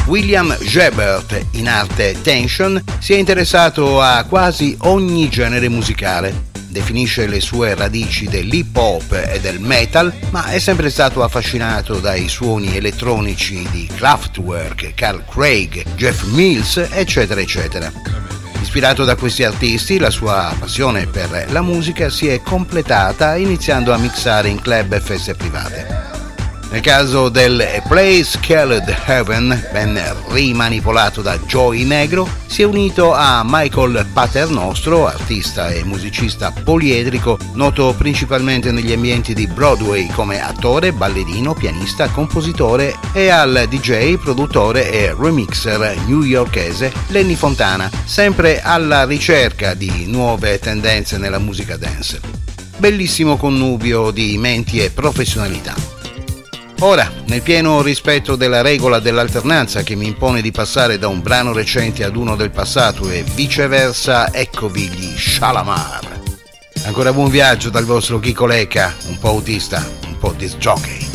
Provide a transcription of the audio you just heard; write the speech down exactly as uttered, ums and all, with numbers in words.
William Gebert, in arte Tension, si è interessato a quasi ogni genere musicale. Definisce le sue radici dell'hip hop e del metal, ma è sempre stato affascinato dai suoni elettronici di Kraftwerk, Carl Craig, Jeff Mills, eccetera eccetera. Ispirato da questi artisti, la sua passione per la musica si è completata iniziando a mixare in club e feste private. Nel caso del A Place Called Heaven, ben rimanipolato da Joey Negro, si è unito a Michael Paternostro, artista e musicista poliedrico, noto principalmente negli ambienti di Broadway come attore, ballerino, pianista, compositore, e al D J, produttore e remixer newyorkese Lenny Fontana, sempre alla ricerca di nuove tendenze nella musica dance. Bellissimo connubio di menti e professionalità. Ora, nel pieno rispetto della regola dell'alternanza che mi impone di passare da un brano recente ad uno del passato e viceversa, eccovi gli Shalamar. Ancora buon viaggio dal vostro Chico Lecca, un po' autista, un po' disc jockey.